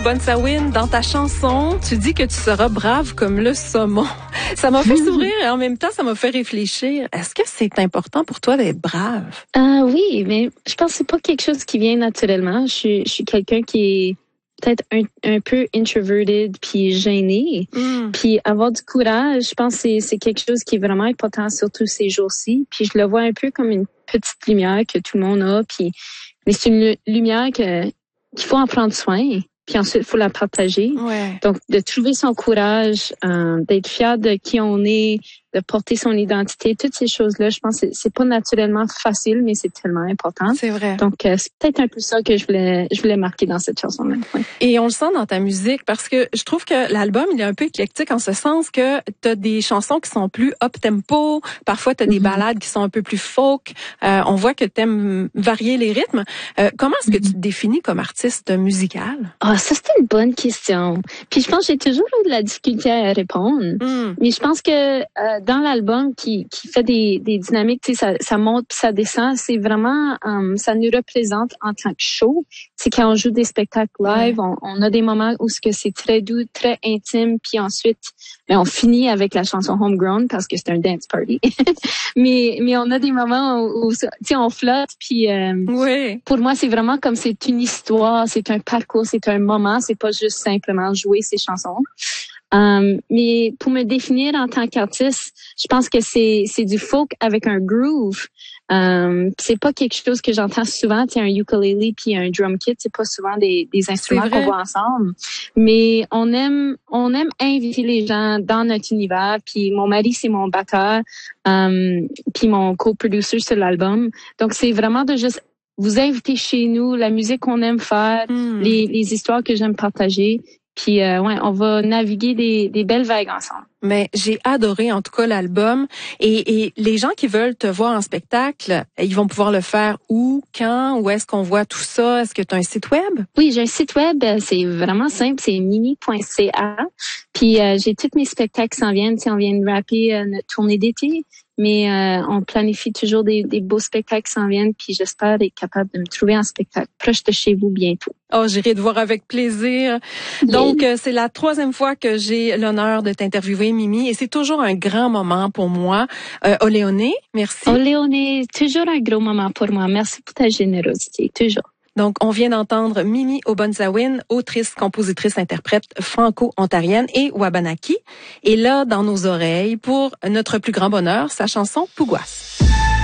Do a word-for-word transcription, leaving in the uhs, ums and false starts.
Obonsawin, dans ta chanson, tu dis que tu seras brave comme le saumon. Ça m'a fait sourire et en même temps, ça m'a fait réfléchir. Est-ce que c'est important pour toi d'être brave? Euh, oui, mais je pense que c'est pas quelque chose qui vient naturellement. Je suis, je suis quelqu'un qui est peut-être un, un peu introverted puis gêné. Mm. Puis avoir du courage, je pense que c'est, c'est quelque chose qui est vraiment important, surtout ces jours-ci. Puis je le vois un peu comme une petite lumière que tout le monde a. Puis, mais c'est une lumière que, qu'il faut en prendre soin. Puis ensuite, il faut la partager. Ouais. Donc, de trouver son courage, euh, d'être fier de qui on est, de porter son identité, toutes ces choses-là, je pense que c'est, c'est pas naturellement facile, mais c'est tellement important. C'est vrai. Donc, euh, c'est peut-être un peu ça que je voulais, je voulais marquer dans cette chanson-là. Ouais. Et on le sent dans ta musique parce que je trouve que l'album, il est un peu éclectique en ce sens que t'as des chansons qui sont plus up-tempo, parfois t'as des mm-hmm. ballades qui sont un peu plus folk. Euh, on voit que t'aimes varier les rythmes. Euh, comment est-ce que mm-hmm. tu te définis comme artiste musical? Ah, ça, c'est une bonne question. Puis je pense que j'ai toujours eu de la difficulté à répondre. Mm. Mais je pense que euh, dans l'album qui, qui fait des, des dynamiques, tu sais, ça, ça monte puis ça descend, c'est vraiment, um, ça nous représente en tant que show. C'est quand on joue des spectacles live, ouais. on, on a des moments où c'est, c'est très doux, très intime, puis ensuite, ben, on finit avec la chanson Homegrown parce que c'est un dance party. mais mais on a des moments où, où tu sais, on flotte, puis euh, ouais. pour moi, c'est vraiment comme c'est une histoire, c'est un parcours, c'est un moment, c'est pas juste simplement jouer ces chansons. Um, mais pour me définir en tant qu'artiste, je pense que c'est c'est du folk avec un groove. Um, c'est pas quelque chose que j'entends souvent. Tu sais, un ukulele puis un drum kit, c'est pas souvent des des instruments qu'on voit ensemble. Mais on aime on aime inviter les gens dans notre univers. Puis mon mari c'est mon batteur, um, puis mon co-producer sur l'album. Donc c'est vraiment de juste vous inviter chez nous, la musique qu'on aime faire, mm. les les histoires que j'aime partager. Puis euh, ouais, on va naviguer des, des belles vagues ensemble. Mais j'ai adoré en tout cas l'album et, et les gens qui veulent te voir en spectacle, ils vont pouvoir le faire où, quand, où est-ce qu'on voit tout ça? Est-ce que tu as un site web? Oui, j'ai un site web, c'est vraiment simple, c'est mimi point c a. Puis euh, j'ai tous mes spectacles qui s'en viennent, si on vient de rapper euh, notre tournée d'été. Mais euh, on planifie toujours des, des beaux spectacles qui s'en viennent, puis j'espère être capable de me trouver en spectacle proche de chez vous bientôt. Oh, j'irai te voir avec plaisir. Donc, euh, c'est la troisième fois que j'ai l'honneur de t'interviewer, Mimi, et c'est toujours un grand moment pour moi. Euh, Oléoné, merci. Oléoné, toujours un gros moment pour moi. Merci pour ta générosité, toujours. Donc, on vient d'entendre Mimi Obonsawin, autrice, compositrice, interprète franco-ontarienne et Wabanaki. Et là, dans nos oreilles, pour notre plus grand bonheur, sa chanson Pouguas.